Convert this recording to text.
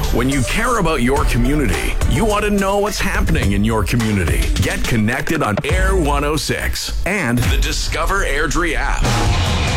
When you care about your community, you want to know what's happening in your community. Get connected on Air 106 and the Discover Airdrie app.